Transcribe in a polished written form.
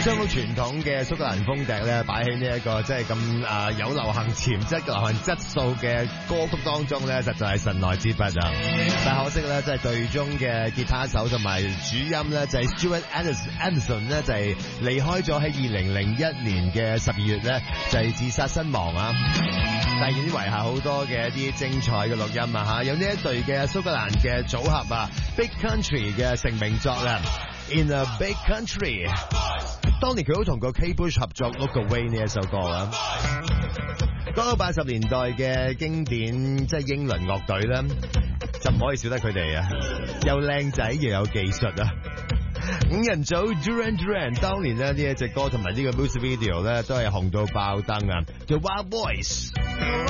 將好傳統嘅蘇格蘭風笛咧擺喺呢一個即係咁有流行潛質、流行質素嘅歌曲當中咧，實在係神來之筆啊！但可惜咧，即係隊中嘅吉他手同埋主音咧，就係 Stuart Anderson 咧，就係離開咗喺2001年嘅12月咧，就係自殺身亡啊！但係已經遺下好多嘅一啲精彩嘅錄音啊嚇，有呢一隊嘅蘇格蘭嘅組合啊 Big Country 嘅成名作啦 In a Big Country， 當年佢都同個 Kate Bush 合作 Look Away 呢一首歌啊。講到80年代嘅經典即係英倫樂隊啦，就唔可以少得佢哋啊，又靚仔又有技術啊。五人組 Duran Duran 當年咧呢一隻歌同埋呢個 music video 咧都係紅到爆燈啊，叫 Wild Boys。